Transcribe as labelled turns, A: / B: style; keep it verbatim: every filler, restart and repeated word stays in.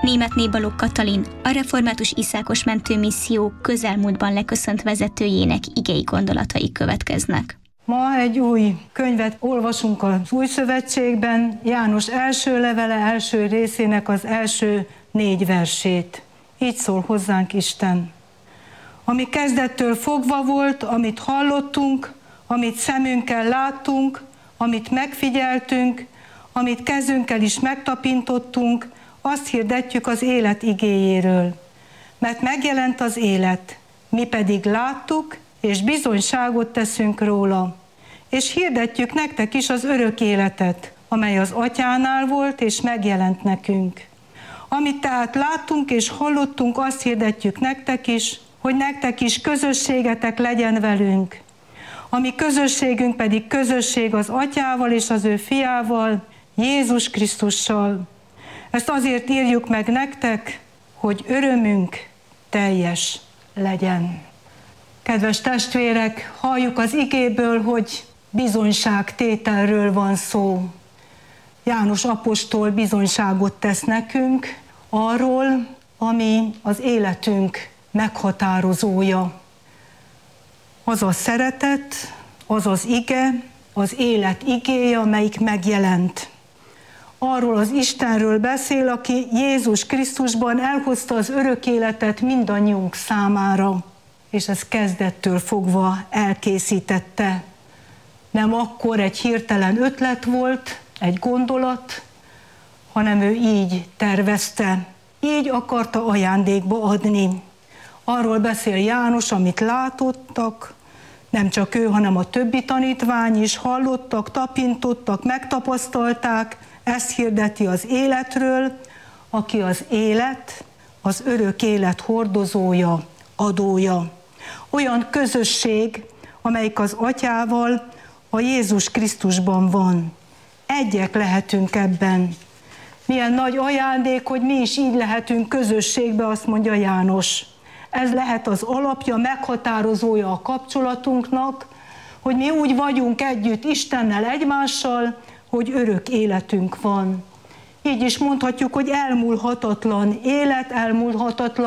A: Németné Balogh Katalin, a Református Iszákos Mentőmisszió közelmúltban leköszönt vezetőjének igei gondolatai következnek.
B: Ma egy új könyvet olvasunk az Új Szövetségben, János első levele első részének az első négy versét. Így szól hozzánk Isten. Ami kezdettől fogva volt, amit hallottunk, amit szemünkkel láttunk, amit megfigyeltünk, amit kezünkkel is megtapintottunk, azt hirdetjük az élet igéjéről. Mert megjelent az élet, mi pedig láttuk, és bizonyságot teszünk róla. És hirdetjük nektek is az örök életet, amely az Atyánál volt, és megjelent nekünk. Amit tehát láttunk és hallottunk, azt hirdetjük nektek is, hogy nektek is közösségetek legyen velünk. A mi közösségünk pedig közösség az Atyával és az ő fiával, Jézus Krisztussal. Ezt azért írjuk meg nektek, hogy örömünk teljes legyen. Kedves testvérek, halljuk az igéből, hogy bizonyságtételről van szó. János apostol bizonyságot tesz nekünk arról, ami az életünk meghatározója. Az a szeretet, az az ige, az élet igéje, amelyik megjelent. Arról az Istenről beszél, aki Jézus Krisztusban elhozta az örök életet mindannyiunk számára, és ez kezdettől fogva elkészítette. Nem akkor egy hirtelen ötlet volt, egy gondolat, hanem ő így tervezte, így akarta ajándékba adni. Arról beszél János, amit látottak, nem csak ő, hanem a többi tanítvány is hallottak, tapintottak, megtapasztalták, ezt hirdeti az életről, aki az élet, az örök élet hordozója, adója. Olyan közösség, amelyik az Atyával, a Jézus Krisztusban van. Egyek lehetünk ebben. Milyen nagy ajándék, hogy mi is így lehetünk közösségbe, azt mondja János. Ez lehet az alapja, meghatározója a kapcsolatunknak, hogy mi úgy vagyunk együtt Istennel, egymással, hogy örök életünk van. Így is mondhatjuk, hogy elmúlhatatlan élet, elmúlhatatlan